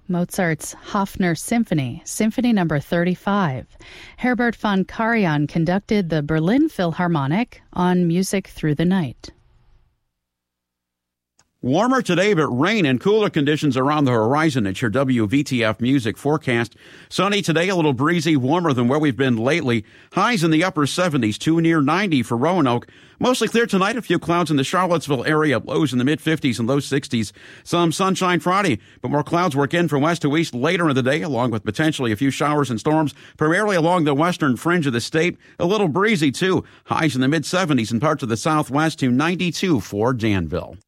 Mozart's Hofner Symphony, Symphony Number 35. Herbert von Karajan conducted the Berlin Philharmonic on Music Through the Night. Warmer today, but rain and cooler conditions around the horizon at your WVTF Music forecast. Sunny today, a little breezy, warmer than where we've been lately. Highs in the upper 70s, to near 90 for Roanoke. Mostly clear tonight, a few clouds in the Charlottesville area, lows in the mid-50s and low 60s. Some sunshine Friday, but more clouds work in from west to east later in the day, along with potentially a few showers and storms, primarily along the western fringe of the state. A little breezy, too. Highs in the mid-70s in parts of the southwest to 92 for Danville.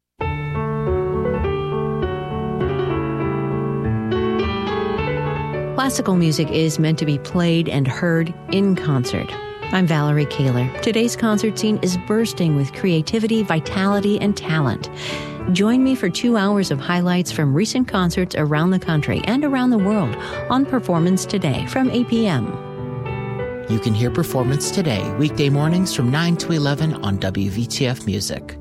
Classical music is meant to be played and heard in concert. I'm Valerie Kaler. Today's concert scene is bursting with creativity, vitality, and talent. Join me for 2 hours of highlights from recent concerts around the country and around the world on Performance Today from 8 p.m. You can hear Performance Today weekday mornings from 9 to 11 on WVTF Music.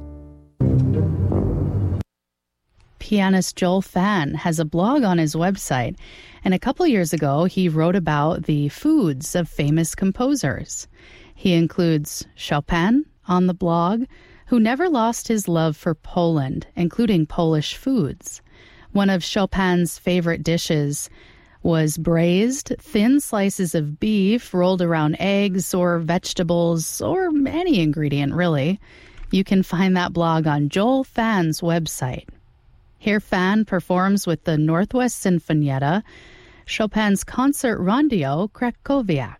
Pianist Joel Phan has a blog on his website, and a couple years ago he wrote about the foods of famous composers. He includes Chopin on the blog, who never lost his love for Poland, including Polish foods. One of Chopin's favorite dishes was braised, thin slices of beef rolled around eggs or vegetables, or any ingredient really. You can find that blog on Joel Phan's website. Here Phan performs with the Northwest Sinfonietta, Chopin's Concert Rondeau Krakowiak.